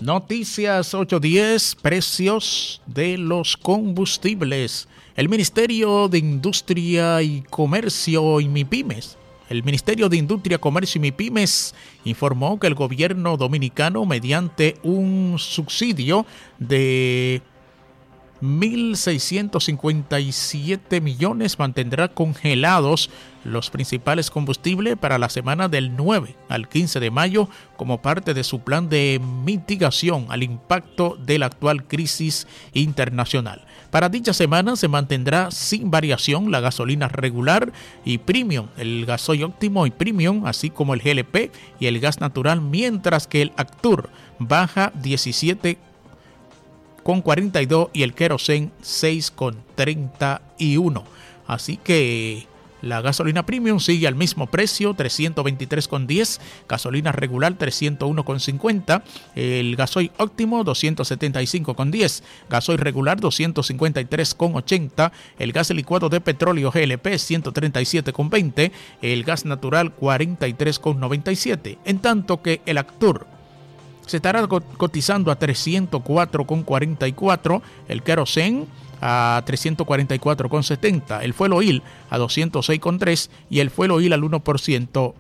Noticias 810, precios de los combustibles. El Ministerio de Industria y Comercio y MIPYMES. El Ministerio de Industria, Comercio y MIPYMES informó que el gobierno dominicano, mediante un subsidio de 1.657 millones, mantendrá congelados los principales combustibles para la semana del 9 al 15 de mayo como parte de su plan de mitigación al impacto de la actual crisis internacional. Para dicha semana se mantendrá sin variación la gasolina regular y premium, el gasoil óptimo y premium, así como el GLP y el gas natural, mientras que el Actur baja 17,42 y el querosén 6,31. Así que la gasolina premium sigue al mismo precio, 323,10, gasolina regular 301,50, el gasoil óptimo 275,10, gasoil regular 253,80, el gas licuado de petróleo GLP 137,20, el gas natural 43,97, en tanto que el Actur se estará cotizando a 304,44, el querosén a 344,70, el fuel oil a 206,3 y el fuel oil al 1%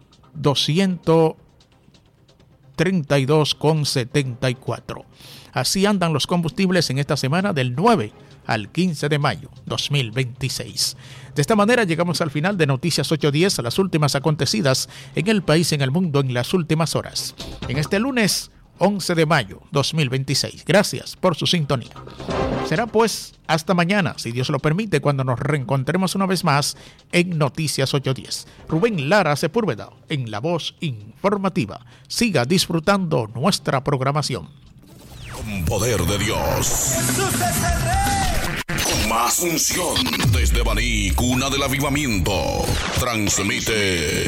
232,74. Así andan los combustibles en esta semana del 9 al 15 de mayo 2026. De esta manera llegamos al final de Noticias 810, a las últimas acontecidas en el país y en el mundo en las últimas horas. En este lunes 11 de mayo 2026. Gracias por su sintonía. Será pues hasta mañana, si Dios lo permite, cuando nos reencontremos una vez más en Noticias 810. Rubén Lara Sepúlveda en la voz informativa. Siga disfrutando nuestra programación. Con poder de Dios. ¡Jesús es el Rey! Con más unción desde Baní, cuna del avivamiento. Transmite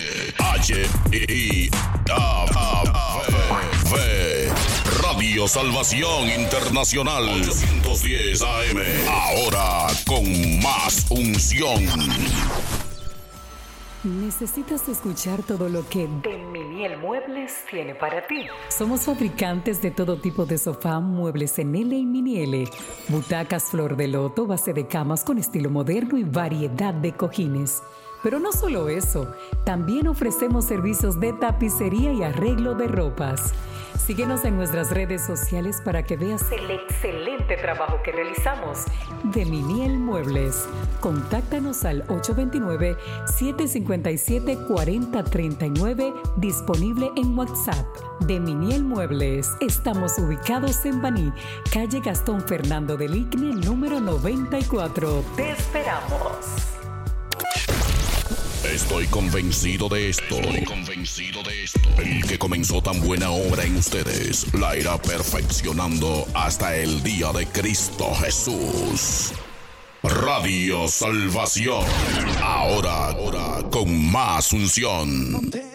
Radio Salvación Internacional 810 AM. Ahora con más unción. ¿Necesitas escuchar todo lo que De Miniel Muebles tiene para ti? Somos fabricantes de todo tipo de sofá, muebles en L y mini L, butacas flor de loto, base de camas con estilo moderno y variedad de cojines. Pero no solo eso, también ofrecemos servicios de tapicería y arreglo de ropas. Síguenos en nuestras redes sociales para que veas el excelente trabajo que realizamos. De Miniel Muebles. Contáctanos al 829-757-4039, disponible en WhatsApp. De Miniel Muebles. Estamos ubicados en Baní, calle Gastón Fernando del Igne, número 94. ¡Te esperamos! Estoy convencido de esto. El que comenzó tan buena obra en ustedes la irá perfeccionando hasta el día de Cristo Jesús. Radio Salvación. Ahora con más unción.